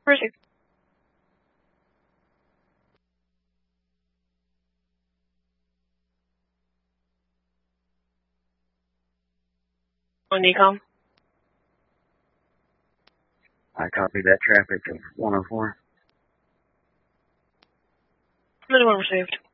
Received. On decom. I copy that traffic of 104. Minimum received.